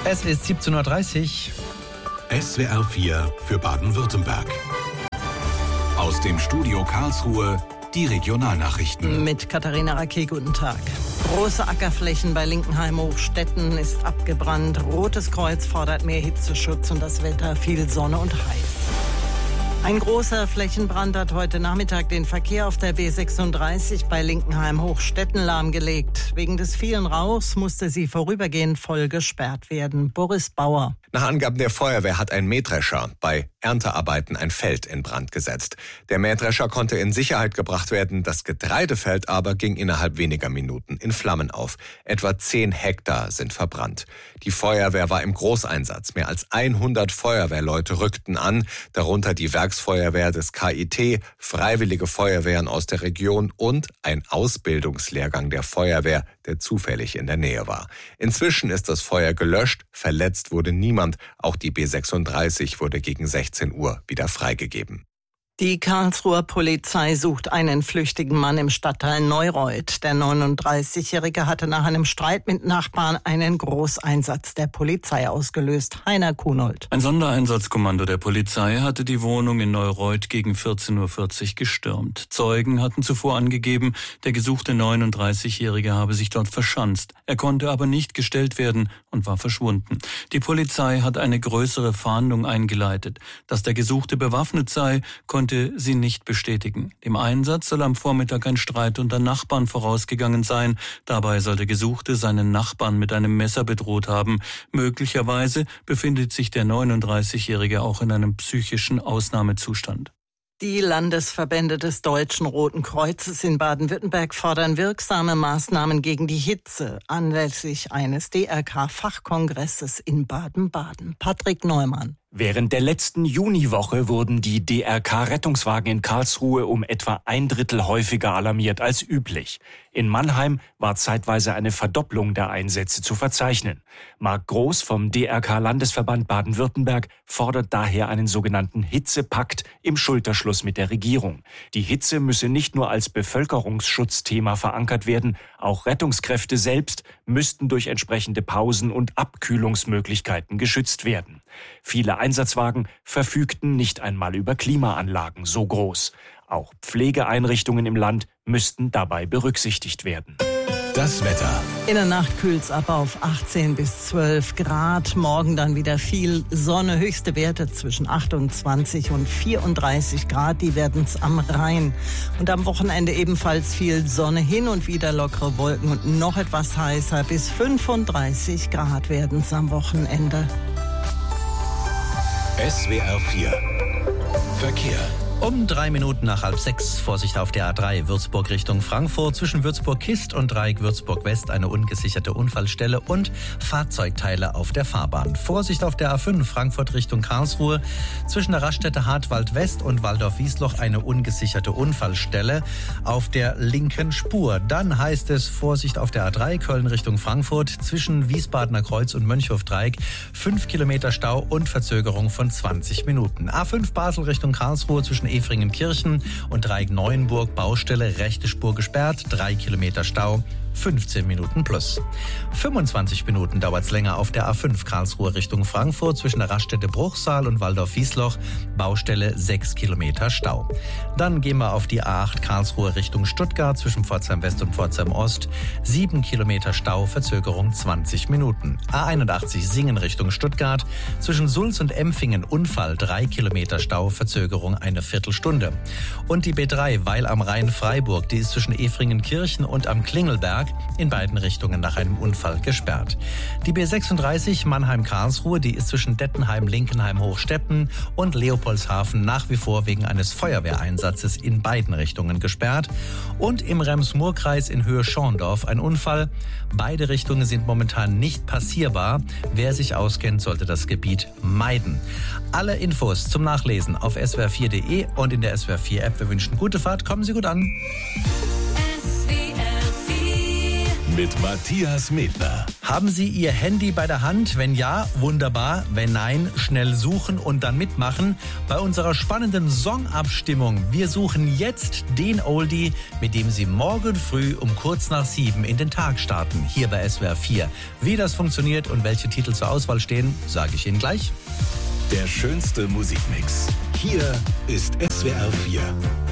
Es ist 17.30 Uhr. SWR 4 für Baden-Württemberg. Aus dem Studio Karlsruhe die Regionalnachrichten. Mit Katharina Raquet, guten Tag. Große Ackerflächen bei Linkenheim-Hochstetten ist abgebrannt. Rotes Kreuz fordert mehr Hitzeschutz und das Wetter viel Sonne und heiß. Ein großer Flächenbrand hat heute Nachmittag den Verkehr auf der B36 bei Linkenheim-Hochstetten lahmgelegt. Wegen des vielen Rauchs musste sie vorübergehend voll gesperrt werden. Boris Bauer. Nach Angaben der Feuerwehr hat ein Mähdrescher bei Erntearbeiten ein Feld in Brand gesetzt. Der Mähdrescher konnte in Sicherheit gebracht werden, das Getreidefeld aber ging innerhalb weniger Minuten in Flammen auf. Etwa 10 Hektar sind verbrannt. Die Feuerwehr war im Großeinsatz. Mehr als 100 Feuerwehrleute rückten an, darunter die Werksfeuerwehr des KIT, freiwillige Feuerwehren aus der Region und ein Ausbildungslehrgang der Feuerwehr, der zufällig in der Nähe war. Inzwischen ist das Feuer gelöscht, verletzt wurde niemand. Auch die B36 wurde gegen 16 Uhr wieder freigegeben. Die Karlsruher Polizei sucht einen flüchtigen Mann im Stadtteil Neureuth. Der 39-Jährige hatte nach einem Streit mit Nachbarn einen Großeinsatz der Polizei ausgelöst. Heiner Kunold. Ein Sondereinsatzkommando der Polizei hatte die Wohnung in Neureuth gegen 14.40 Uhr gestürmt. Zeugen hatten zuvor angegeben, der gesuchte 39-Jährige habe sich dort verschanzt. Er konnte aber nicht gestellt werden und war verschwunden. Die Polizei hat eine größere Fahndung eingeleitet. Dass der Gesuchte bewaffnet sei, konnte sie nicht bestätigen. Dem Einsatz soll am Vormittag ein Streit unter Nachbarn vorausgegangen sein. Dabei soll der Gesuchte seinen Nachbarn mit einem Messer bedroht haben. Möglicherweise befindet sich der 39-Jährige auch in einem psychischen Ausnahmezustand. Die Landesverbände des Deutschen Roten Kreuzes in Baden-Württemberg fordern wirksame Maßnahmen gegen die Hitze anlässlich eines DRK-Fachkongresses in Baden-Baden. Patrick Neumann. Während der letzten Juniwoche wurden die DRK-Rettungswagen in Karlsruhe um etwa 1/3 häufiger alarmiert als üblich. In Mannheim war zeitweise eine Verdopplung der Einsätze zu verzeichnen. Marc Groß vom DRK-Landesverband Baden-Württemberg fordert daher einen sogenannten Hitzepakt im Schulterschluss mit der Regierung. Die Hitze müsse nicht nur als Bevölkerungsschutzthema verankert werden, auch Rettungskräfte selbst müssten durch entsprechende Pausen und Abkühlungsmöglichkeiten geschützt werden. Viele Einsatzwagen verfügten nicht einmal über Klimaanlagen so groß. Auch Pflegeeinrichtungen im Land müssten dabei berücksichtigt werden. Das Wetter. In der Nacht kühlt's ab auf 18 bis 12 Grad. Morgen dann wieder viel Sonne. Höchste Werte zwischen 28 und 34 Grad. Die werden's am Rhein. Und am Wochenende ebenfalls viel Sonne, hin und wieder lockere Wolken und noch etwas heißer. Bis 35 Grad werden's am Wochenende. SWR 4 Verkehr. Um 3 Minuten nach 5:30, Vorsicht auf der A3 Würzburg Richtung Frankfurt. Zwischen Würzburg-Kist und Dreieck Würzburg-West eine ungesicherte Unfallstelle und Fahrzeugteile auf der Fahrbahn. Vorsicht auf der A5 Frankfurt Richtung Karlsruhe. Zwischen der Raststätte Hartwald-West und Waldorf-Wiesloch eine ungesicherte Unfallstelle auf der linken Spur. Dann heißt es Vorsicht auf der A3 Köln Richtung Frankfurt. Zwischen Wiesbadener Kreuz und Mönchhof-Dreieck 5 Kilometer Stau und Verzögerung von 20 Minuten. A5 Basel Richtung Karlsruhe zwischen Efringenkirchen und Dreieck-Neuenburg Baustelle, rechte Spur gesperrt, 3 Kilometer Stau, 15 Minuten plus. 25 Minuten dauert es länger auf der A5 Karlsruhe Richtung Frankfurt zwischen der Raststätte Bruchsal und Waldorf-Wiesloch, Baustelle 6 Kilometer Stau. Dann gehen wir auf die A8 Karlsruhe Richtung Stuttgart zwischen Pforzheim West und Pforzheim Ost, 7 Kilometer Stau, Verzögerung 20 Minuten. A81 Singen Richtung Stuttgart zwischen Sulz und Empfingen Unfall, 3 Kilometer Stau, Verzögerung eine Viertelstunde. Und die B3 Weil am Rhein Freiburg, die ist zwischen Efringenkirchen und am Klingelberg in beiden Richtungen nach einem Unfall gesperrt. Die B36 Mannheim-Karlsruhe, die ist zwischen Dettenheim, Linkenheim, Hochstetten und Leopoldshafen nach wie vor wegen eines Feuerwehreinsatzes in beiden Richtungen gesperrt. Und im Rems-Murr-Kreis in Höhe Schorndorf ein Unfall. Beide Richtungen sind momentan nicht passierbar. Wer sich auskennt, sollte das Gebiet meiden. Alle Infos zum Nachlesen auf swr4.de und in der SWR4-App. Wir wünschen gute Fahrt, kommen Sie gut an. mit Matthias Medner. Haben Sie Ihr Handy bei der Hand? Wenn ja, wunderbar. Wenn nein, schnell suchen und dann mitmachen. Bei unserer spannenden Songabstimmung. Wir suchen jetzt den Oldie, mit dem Sie morgen früh um kurz nach 7 in den Tag starten. Hier bei SWR 4. Wie das funktioniert und welche Titel zur Auswahl stehen, sage ich Ihnen gleich. Der schönste Musikmix. Hier ist SWR 4.